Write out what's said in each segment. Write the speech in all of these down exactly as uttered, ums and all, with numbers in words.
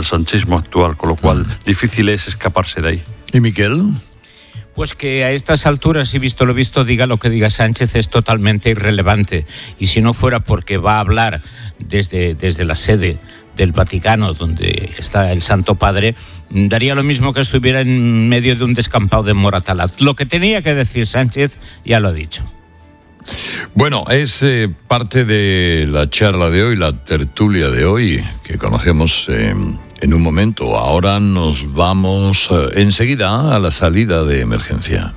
sanchismo actual, con lo cual difícil es escaparse de ahí. ¿Y Miquel? Pues que a estas alturas, y visto lo visto, diga lo que diga Sánchez, es totalmente irrelevante. Y si no fuera porque va a hablar desde, desde la sede del Vaticano, donde está el Santo Padre, daría lo mismo que estuviera en medio de un descampado de Moratalaz. Lo que tenía que decir Sánchez ya lo ha dicho. Bueno, es eh, parte de la charla de hoy, la tertulia de hoy, que conocemos eh, en un momento. Ahora nos vamos eh, enseguida a la salida de emergencia.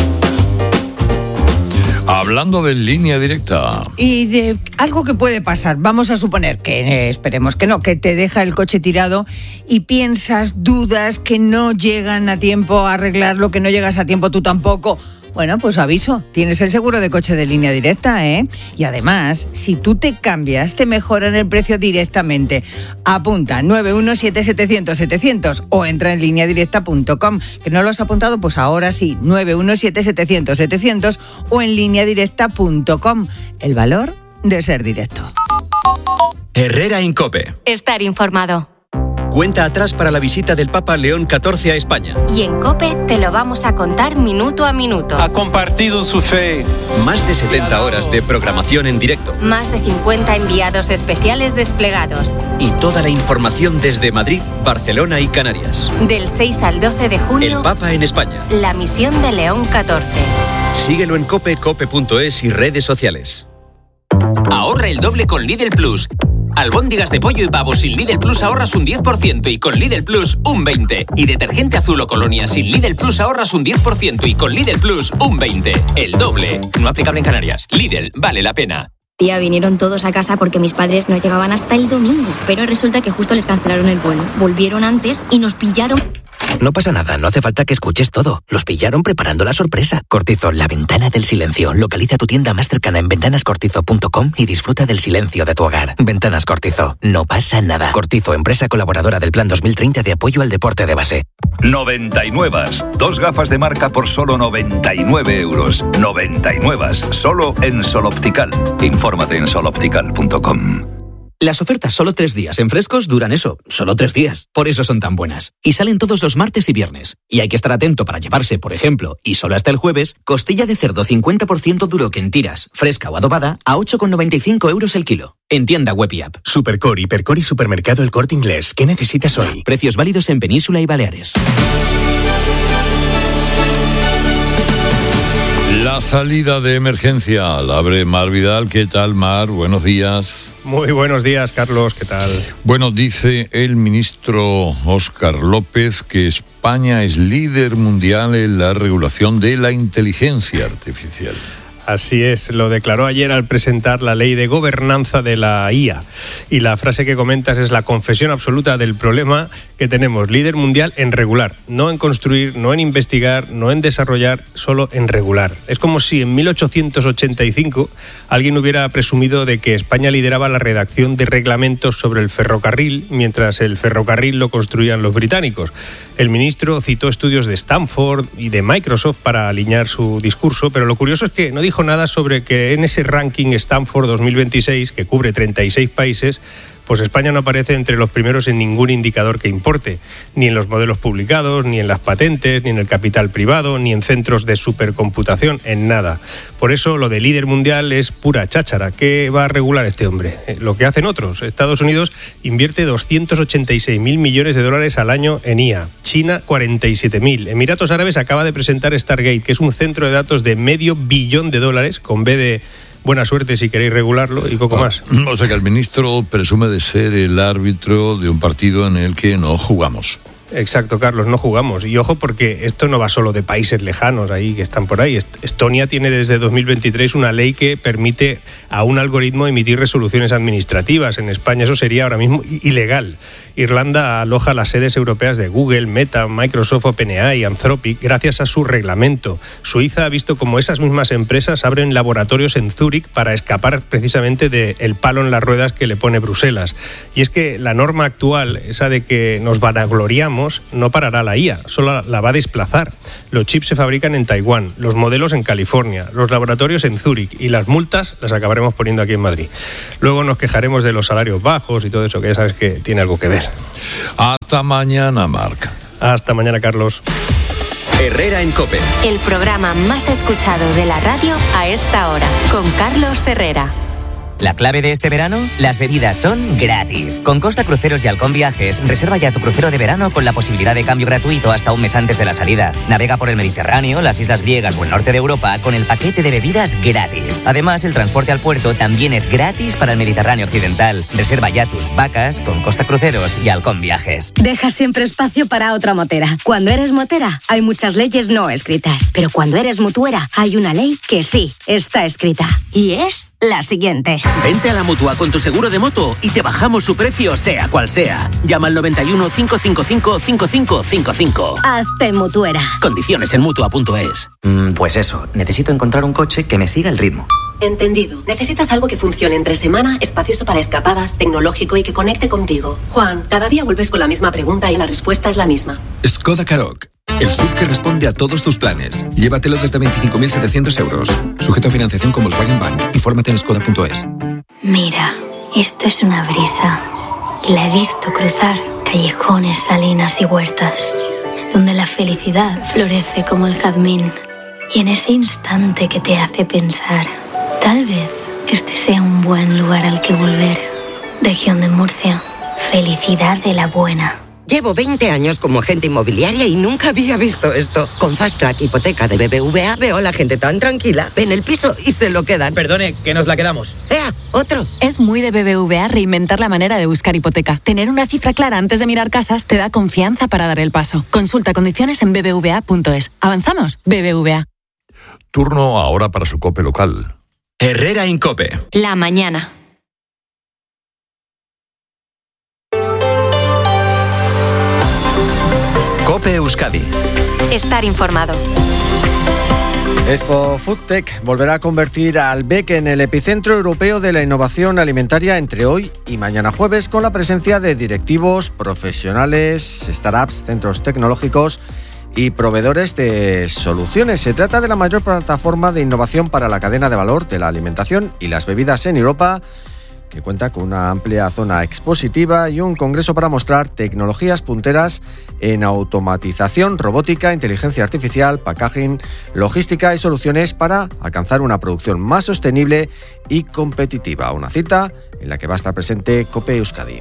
Hablando de línea directa. Y de algo que puede pasar, vamos a suponer que eh, esperemos que no, que te deja el coche tirado y piensas, dudas, que no llegan a tiempo a arreglarlo, que no llegas a tiempo tú tampoco. Bueno, pues aviso, tienes el seguro de coche de Línea Directa, ¿eh? Y además, si tú te cambias, te mejoran el precio directamente. Apunta nueve uno siete setecientos setecientos o entra en línea directa punto com. ¿Que no lo has apuntado? Pues ahora sí, nueve uno siete setecientos setecientos o en línea directa punto com. El valor de ser directo. Herrera en COPE. Estar informado. Cuenta atrás para la visita del Papa León catorce a España. Y en COPE te lo vamos a contar minuto a minuto. Ha compartido su fe. Más de setenta horas de programación en directo. Más de cincuenta enviados especiales desplegados. Y toda la información desde Madrid, Barcelona y Canarias. Del seis al doce de junio. El Papa en España. La misión de León catorce. Síguelo en COPE, cope punto es y redes sociales. Ahorra el doble con Lidl Plus. Albóndigas de pollo y pavo sin Lidl Plus ahorras un diez por ciento y con Lidl Plus un veinte por ciento. Y detergente azul o colonia sin Lidl Plus ahorras un diez por ciento y con Lidl Plus un veinte por ciento. El doble. No aplicable en Canarias. Lidl, vale la pena. Tía, vinieron todos a casa porque mis padres no llegaban hasta el domingo. Pero resulta que justo les cancelaron el vuelo. Volvieron antes y nos pillaron... No pasa nada, no hace falta que escuches todo. Los pillaron preparando la sorpresa. Cortizo, la ventana del silencio. Localiza tu tienda más cercana en ventanas cortizo punto com y disfruta del silencio de tu hogar. Ventanas Cortizo, no pasa nada. Cortizo, empresa colaboradora del Plan dos mil treinta de apoyo al deporte de base. noventa y nueve. Dos gafas de marca por solo noventa y nueve euros. noventa y nueve. Solo en Sol Optical. Infórmate en sol optical punto com. Las ofertas solo tres días en Frescos duran eso, solo tres días. Por eso son tan buenas. Y salen todos los martes y viernes. Y hay que estar atento para llevarse, por ejemplo, y solo hasta el jueves, costilla de cerdo cincuenta por ciento duro que en tiras, fresca o adobada, a ocho con noventa y cinco euros el kilo. En tienda web y app. Supercor, Hipercor y Supermercado El Corte Inglés. ¿Qué necesitas hoy? Precios válidos en Península y Baleares. La salida de emergencia la abre Mar Vidal. ¿Qué tal, Mar? Buenos días. Muy buenos días, Carlos. ¿Qué tal? Bueno, dice el ministro Óscar López que España es líder mundial en la regulación de la inteligencia artificial. Así es, lo declaró ayer al presentar la ley de gobernanza de la I A. Y la frase que comentas es la confesión absoluta del problema que tenemos. Líder mundial en regular, no en construir, no en investigar, no en desarrollar, solo en regular. Es como si en mil ochocientos ochenta y cinco alguien hubiera presumido de que España lideraba la redacción de reglamentos sobre el ferrocarril, mientras el ferrocarril lo construían los británicos. El ministro citó estudios de Stanford y de Microsoft para alinear su discurso, pero lo curioso es que no dijo nada sobre que en ese ranking Stanford dos mil veintiséis, que cubre treinta y seis países, pues España no aparece entre los primeros en ningún indicador que importe, ni en los modelos publicados, ni en las patentes, ni en el capital privado, ni en centros de supercomputación, en nada. Por eso lo de líder mundial es pura cháchara. ¿Qué va a regular este hombre? Lo que hacen otros. Estados Unidos invierte doscientos ochenta y seis mil millones de dólares al año en I A. China, cuarenta y siete mil. Emiratos Árabes acaba de presentar Stargate, que es un centro de datos de medio billón de dólares, con B de buena suerte si queréis regularlo y poco más. O sea que el ministro presume de ser el árbitro de un partido en el que no jugamos. Exacto, Carlos, no jugamos. Y ojo, porque esto no va solo de países lejanos ahí que están por ahí. Estonia tiene desde dos mil veintitrés una ley que permite a un algoritmo emitir resoluciones administrativas. En España eso sería ahora mismo ilegal. Irlanda aloja las sedes europeas de Google, Meta, Microsoft, OpenAI y Anthropic gracias a su reglamento. Suiza ha visto como esas mismas empresas abren laboratorios en Zúrich para escapar precisamente del palo en las ruedas que le pone Bruselas. Y es que la norma actual, esa de que nos vanagloriamos hablamos, no parará la I A, solo la va a desplazar. Los chips se fabrican en Taiwán, los modelos en California, los laboratorios en Zúrich y las multas las acabaremos poniendo aquí en Madrid. Luego nos quejaremos de los salarios bajos y todo eso, que ya sabes que tiene algo que ver. Hasta mañana, Marc. Hasta mañana, Carlos. Herrera en COPE. El programa más escuchado de la radio a esta hora, con Carlos Herrera. La clave de este verano, las bebidas son gratis. Con Costa Cruceros y Halcón Viajes, reserva ya tu crucero de verano con la posibilidad de cambio gratuito hasta un mes antes de la salida. Navega por el Mediterráneo, las islas griegas o el norte de Europa con el paquete de bebidas gratis. Además, el transporte al puerto también es gratis para el Mediterráneo occidental. Reserva ya tus vacas con Costa Cruceros y Halcón Viajes. Deja siempre espacio para otra motera. Cuando eres motera, hay muchas leyes no escritas. Pero cuando eres mutuera, hay una ley que sí está escrita. Y es la siguiente. Vente a la Mutua con tu seguro de moto y te bajamos su precio, sea cual sea. Llama al noventa y uno, cinco cinco cinco, cinco cinco cinco cinco. Hazte mutuera. Condiciones en Mutua punto es. Mm, pues eso, necesito encontrar un coche que me siga el ritmo. Entendido. Necesitas algo que funcione entre semana, espacioso para escapadas, tecnológico y que conecte contigo. Juan, cada día vuelves con la misma pregunta y la respuesta es la misma. Skoda Karoq. El S U V que responde a todos tus planes. Llévatelo desde veinticinco mil setecientos euros. Sujeto a financiación con Volkswagen Bank. Infórmate en skoda punto es. Mira, esto es una brisa. Y la he visto cruzar callejones, salinas y huertas, donde la felicidad florece como el jazmín. Y en ese instante que te hace pensar, tal vez este sea un buen lugar al que volver. Región de Murcia. Felicidad de la buena. Llevo veinte años como agente inmobiliaria y nunca había visto esto. Con Fast Track Hipoteca de B B V A veo a la gente tan tranquila. Ven el piso y se lo quedan. Perdone, que nos la quedamos. ¡Ea! ¡Otro! Es muy de B B V A reinventar la manera de buscar hipoteca. Tener una cifra clara antes de mirar casas te da confianza para dar el paso. Consulta condiciones en b b v a punto es. ¿Avanzamos? B B V A. Turno ahora para su COPE local. Herrera en COPE. La mañana. COPE Euskadi. Estar informado. Expo Foodtech volverá a convertir al B E C en el epicentro europeo de la innovación alimentaria entre hoy y mañana jueves, con la presencia de directivos, profesionales, startups, centros tecnológicos y proveedores de soluciones. Se trata de la mayor plataforma de innovación para la cadena de valor de la alimentación y las bebidas en Europa, que cuenta con una amplia zona expositiva y un congreso para mostrar tecnologías punteras en automatización, robótica, inteligencia artificial, packaging, logística y soluciones para alcanzar una producción más sostenible y competitiva. Una cita en la que va a estar presente COPE Euskadi.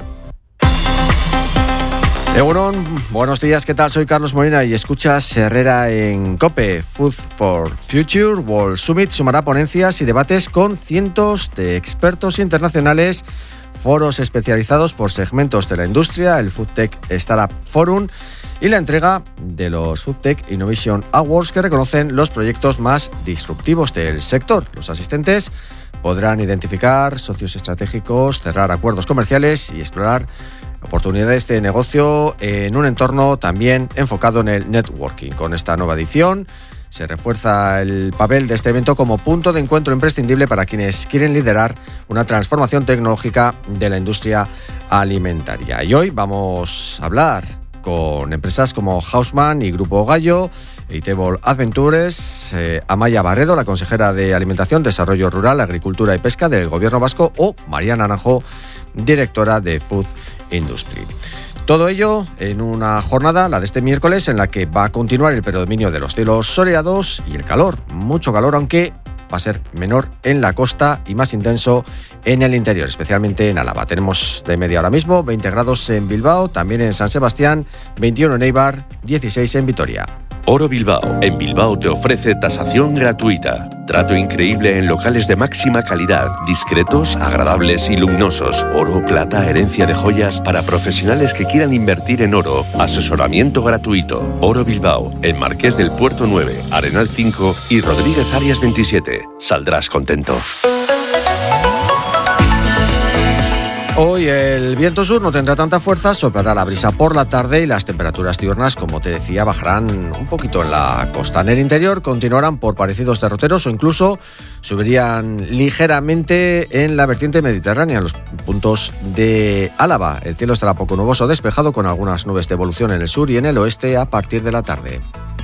Egunon, buenos días, ¿qué tal? Soy Carlos Molina y escuchas Herrera en COPE. Food for Future World Summit sumará ponencias y debates con cientos de expertos internacionales, foros especializados por segmentos de la industria, el FoodTech Startup Forum y la entrega de los FoodTech Innovation Awards, que reconocen los proyectos más disruptivos del sector. Los asistentes podrán identificar socios estratégicos, cerrar acuerdos comerciales y explorar oportunidades de negocio en un entorno también enfocado en el networking. Con esta nueva edición se refuerza el papel de este evento como punto de encuentro imprescindible para quienes quieren liderar una transformación tecnológica de la industria alimentaria. Y hoy vamos a hablar con empresas como Haussmann y Grupo Gallo, Eatable Adventures, eh, Amaya Barredo, la consejera de Alimentación, Desarrollo Rural, Agricultura y Pesca del Gobierno Vasco, o María Naranjo, directora de Food Industry. Todo ello en una jornada, la de este miércoles, en la que va a continuar el predominio de los cielos soleados y el calor, mucho calor, aunque va a ser menor en la costa y más intenso en el interior, especialmente en Álava. Tenemos de media ahora mismo veinte grados en Bilbao, también en San Sebastián, veintiuno en Eibar, dieciséis en Vitoria. Oro Bilbao. En Bilbao te ofrece tasación gratuita. Trato increíble en locales de máxima calidad, discretos, agradables y luminosos. Oro, plata, herencia de joyas para profesionales que quieran invertir en oro. Asesoramiento gratuito. Oro Bilbao, en Marqués del Puerto nueve, Arenal cinco y Rodríguez Arias veintisiete. Saldrás contento. Hoy el viento sur no tendrá tanta fuerza, soplará la brisa por la tarde y las temperaturas diurnas, como te decía, bajarán un poquito en la costa. En el interior continuarán por parecidos derroteros o incluso subirían ligeramente en la vertiente mediterránea, en los puntos de Álava. El cielo estará poco nuboso despejado con algunas nubes de evolución en el sur y en el oeste a partir de la tarde.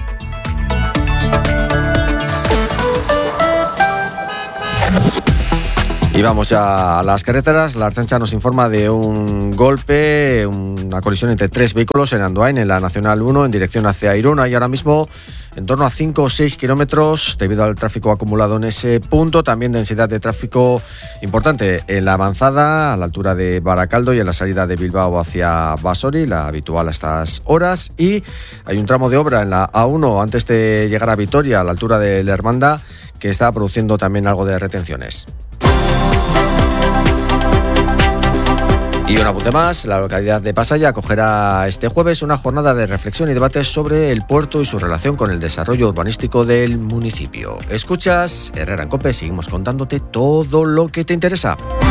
Y vamos ya a las carreteras. La Ertzaintza nos informa de un golpe, una colisión entre tres vehículos en Andoain, en la Nacional uno, en dirección hacia Irún. Y ahora mismo en torno a cinco o seis kilómetros debido al tráfico acumulado en ese punto. También densidad de tráfico importante en la avanzada, a la altura de Baracaldo y en la salida de Bilbao hacia Basauri, la habitual a estas horas. Y hay un tramo de obra en la A uno antes de llegar a Vitoria, a la altura de Lermanda, que está produciendo también algo de retenciones. Y un apunte más, la localidad de Pasaya acogerá este jueves una jornada de reflexión y debate sobre el puerto y su relación con el desarrollo urbanístico del municipio. Escuchas Herrera en COPE, seguimos contándote todo lo que te interesa.